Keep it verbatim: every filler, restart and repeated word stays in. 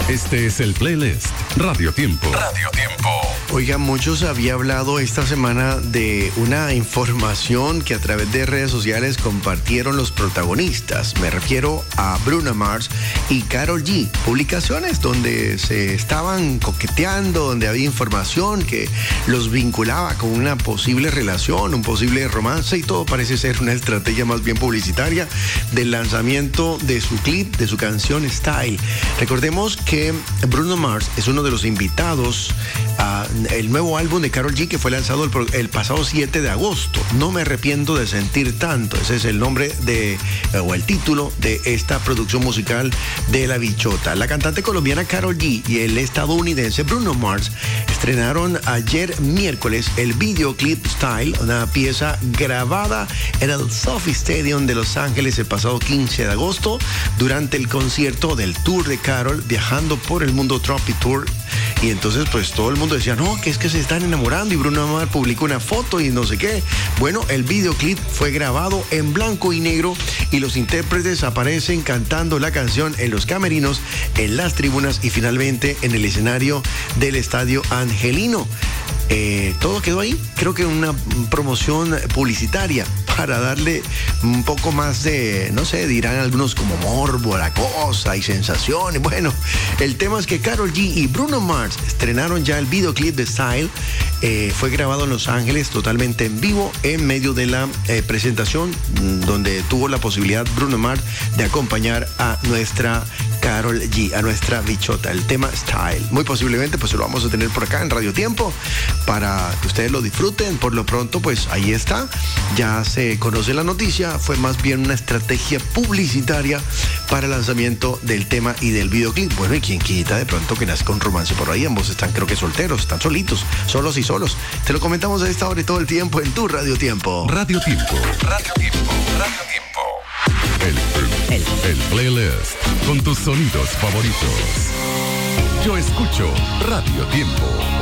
Este es el playlist Radio Tiempo. Radio Tiempo. Oiga, muchos había hablado esta semana de una información que a través de redes sociales compartieron los protagonistas. Me refiero a Bruno Mars y Karol G. Publicaciones donde se estaban coqueteando, donde había información que los vinculaba con una posible relación, un posible romance, y todo parece ser una estrategia más bien publicitaria del lanzamiento de su clip, de su canción Style. Recordemos que Bruno Mars es uno de los invitados a el nuevo álbum de Karol G, que fue lanzado el, el pasado siete de agosto. No me arrepiento de sentir tanto. Ese es el nombre de, o el título de esta producción musical de La Bichota. La cantante colombiana Karol G y el estadounidense Bruno Mars estrenaron ayer miércoles el videoclip Style, una pieza grabada en el Sophie Stadium de Los Ángeles el pasado quince de agosto durante el concierto del tour de Karol, viajando por el mundo Tropic Tour. Y entonces pues todo el mundo decía, no, que es que se están enamorando, y Bruno Mars publicó una foto y no sé qué. Bueno, el videoclip fue grabado en blanco y negro y los intérpretes aparecen cantando la canción en los camerinos, en las tribunas y finalmente en el escenario del Estadio Angelino. Eh, todo quedó ahí, creo que una promoción publicitaria para darle un poco más de, no sé, dirán algunos como morbo a la cosa y sensación. Y bueno, el tema es que Karol G y Bruno Mars estrenaron ya el videoclip de Style. Eh, fue grabado en Los Ángeles totalmente en vivo en medio de la eh, presentación, donde tuvo la posibilidad Bruno Mars de acompañar a nuestra Karol G, a nuestra bichota, el tema Style. Muy posiblemente pues lo vamos a tener por acá en Radio Tiempo para que ustedes lo disfruten. Por lo pronto pues ahí está, ya se conoce la noticia, fue más bien una estrategia publicitaria para el lanzamiento del tema y del videoclip. Bueno, y quien quita de pronto que nazca un romance por ahí. Ambos están creo que solteros, están solitos, solos y solos. Te lo comentamos a esta hora y todo el tiempo en tu Radio Tiempo. Radio Tiempo. Radio Tiempo. Radio Tiempo. El, el, el playlist con tus sonidos favoritos. Yo escucho Radio Tiempo.